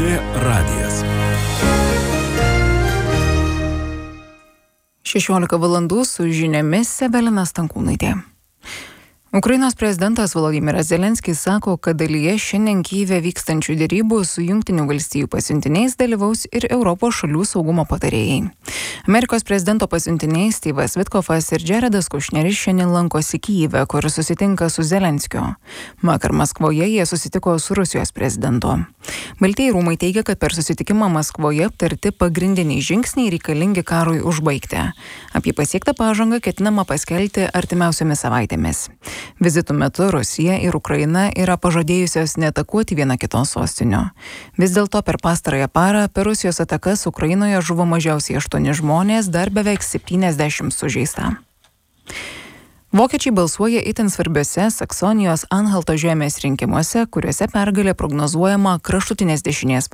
LRT radijas. 16 valandų su žiniomis Evelina Stankūnaitė. Ukrainos prezidentas Volodymyras Zelenskis sako, kad dalyje šiandien Kyjive vykstančių derybų su Jungtinių valstijų pasiuntiniais dalyvaus ir Europos šalių saugumo patarėjai. Amerikos prezidento pasiuntiniai Steve'as Vitkofas ir Jaredas Kušneris šiandien lankosi Kyjive, kur susitinka su Zelenskiu. Vakar Maskvoje jie susitiko su Rusijos prezidentu. Baltieji rūmai teigia, kad per susitikimą Maskvoje aptarti pagrindiniai žingsniai reikalingi karui užbaigti. Apie pasiektą pažangą ketinama paskelbti artimiausiomis savaitėmis. Vizitų metu Rusija ir Ukraina yra pažadėjusios neatakuoti viena kitos sostinių. Vis dėlto per pastarąją parą per Rusijos atakas Ukrainoje žuvo mažiausiai 8 žmonės, dar beveik 70 sužeista. Vokiečiai balsuoja itin svarbiose Saksonijos Anhalto žemės rinkimuose, kuriuose pergalė prognozuojama kraštutinės dešinės